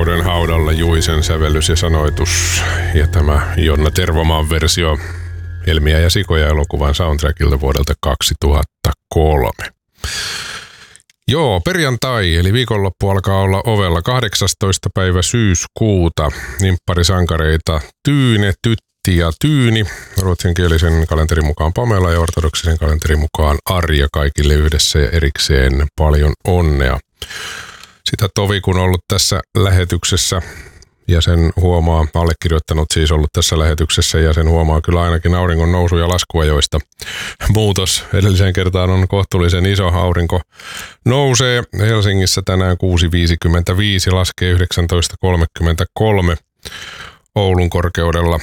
Rakkauden haudalla Juisen sävellys ja sanoitus ja tämä Jonna Tervomaan versio Helmiä ja sikoja elokuvan soundtrackilta vuodelta 2003. Joo, perjantai eli viikonloppu alkaa olla ovella 18. päivä syyskuuta. Nimpparisankareita Tyyne, Tytti ja Tyyni, ruotsinkielisen kalenterin mukaan Pamela ja ortodoksisen kalenterin mukaan Arja, kaikille yhdessä ja erikseen paljon onnea. Sitä tovi kun ollut tässä lähetyksessä ja sen huomaa, allekirjoittanut siis ollut tässä lähetyksessä ja sen huomaa kyllä ainakin auringon nousu- ja laskuajoista. Muutos edelliseen kertaan on kohtuullisen iso. Aurinko nousee Helsingissä tänään 6.55, laskee 19.33. Oulun korkeudella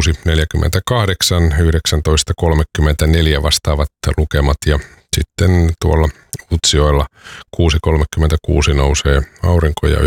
6.48, 19.34 vastaavat lukemat ja sitten tuolla Utsjoella 6.36 nousee aurinko ja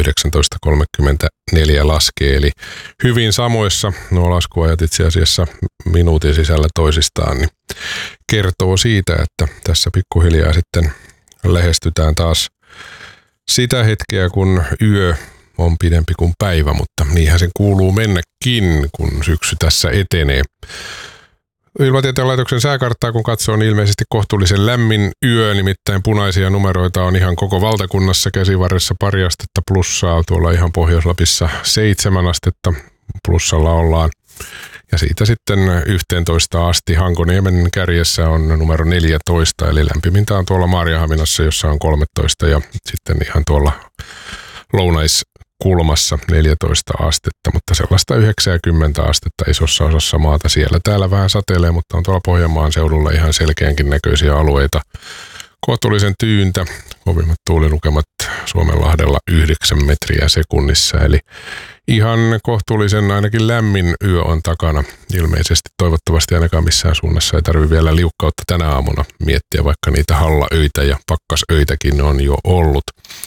19.34 laskee. Eli hyvin samoissa nuo laskuajat itse asiassa minuutin sisällä toisistaan, niin kertoo siitä, että tässä pikkuhiljaa sitten lähestytään taas sitä hetkeä, kun yö on pidempi kuin päivä, mutta niinhän sen kuuluu mennäkin, kun syksy tässä etenee. Ilmatieteen laitoksen sääkarttaa kun katsoo, niin ilmeisesti kohtuullisen lämmin yö, nimittäin punaisia numeroita on ihan koko valtakunnassa, Käsivarressa pari astetta plussaa, tuolla ihan Pohjois-Lapissa 7 astetta plussalla ollaan. Ja siitä sitten 11 asti Hankoniemen kärjessä on numero 14, eli lämpimintä on tuolla Maarianhaminassa, jossa on 13 ja sitten ihan tuolla lounais-kulmassa 14 astetta, mutta sellaista 90 astetta isossa osassa maata siellä. Täällä vähän satelee, mutta on tuolla Pohjanmaan seudulla ihan selkeänkin näköisiä alueita. Kohtuullisen tyyntä, kovimmat tuulilukemat Suomenlahdella 9 metriä sekunnissa, eli ihan kohtuullisen ainakin lämmin yö on takana. Ilmeisesti toivottavasti ainakaan missään suunnassa ei tarvitse vielä liukkautta tänä aamuna miettiä, vaikka niitä hallaöitä ja pakkasöitäkin on jo ollut.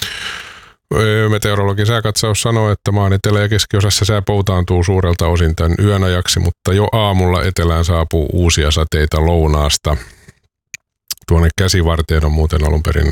Meteorologin sääkatsaus sanoo, että maan etelä- ja keskiosassa sää poutaantuu suurelta osin tämän yön ajaksi, mutta jo aamulla etelään saapuu uusia sateita lounaasta. Tuonne Käsivarteen on muuten alun perin